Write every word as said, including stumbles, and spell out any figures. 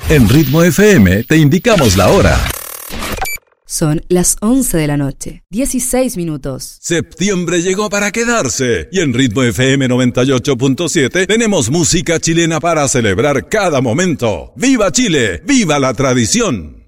En Ritmo F M te indicamos la hora. Son las once de la noche, dieciséis minutos. Septiembre llegó para quedarse y en Ritmo F M noventa y ocho punto siete tenemos música chilena para celebrar cada momento. ¡Viva Chile! ¡Viva la tradición!